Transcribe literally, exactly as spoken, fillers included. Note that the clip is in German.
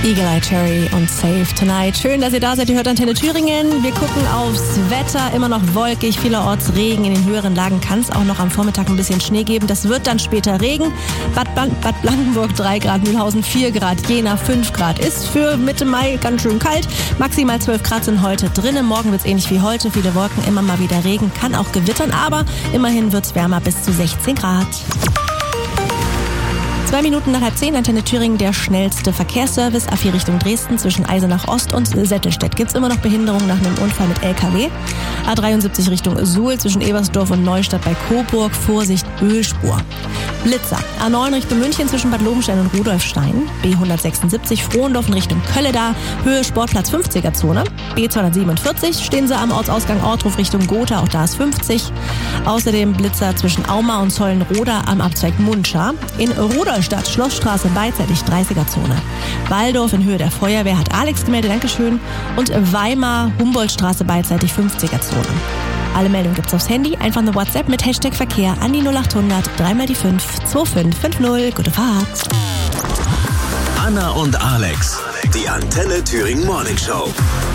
Eagle Eye Cherry und Save Tonight. Schön, dass ihr da seid. Ihr hört Antenne Thüringen. Wir gucken aufs Wetter. Immer noch wolkig, vielerorts Regen. In den höheren Lagen kann es auch noch am Vormittag ein bisschen Schnee geben. Das wird dann später Regen. Bad, Bad, Bad Blankenburg drei Grad, Mühlhausen vier Grad, Jena fünf Grad. Ist für Mitte Mai ganz schön kalt. Maximal zwölf Grad sind heute drinnen. Morgen wird es ähnlich wie heute. Viele Wolken, immer mal wieder Regen. Kann auch gewittern, aber immerhin wird es wärmer bis zu sechzehn Grad. Zwei Minuten nach halb zehn, Antenne Thüringen, der schnellste Verkehrsservice. A vier Richtung Dresden zwischen Eisenach Ost und Settelstedt. Gibt's immer noch Behinderung nach einem Unfall mit L K W. A dreiundsiebzig Richtung Suhl zwischen Ebersdorf und Neustadt bei Coburg. Vorsicht, Ölspur. Blitzer. A neun Richtung München zwischen Bad Lobenstein und Rudolfstein. B hundertsechsundsiebzig Frohndorf in Richtung Kölleda. Höhe Sportplatz fünfziger Zone. B zweihundertsiebenundvierzig stehen sie am Ortsausgang Ortruf Richtung Gotha. Auch da ist fünfzig. Außerdem Blitzer zwischen Auma und Zollenroda am Abzweig Mundscha. In Rudolfstadt Schlossstraße beidseitig dreißiger Zone. Waldorf in Höhe der Feuerwehr hat Alex gemeldet, Dankeschön. Und Weimar Humboldtstraße beidseitig fünfziger Zone. Alle Meldungen gibt's aufs Handy. Einfach eine WhatsApp mit Hashtag Verkehr an die null achthundert dreimal die fünf zwei fünf fünf null. Gute Fahrt. Anna und Alex, die Antenne Thüringen Morning Show.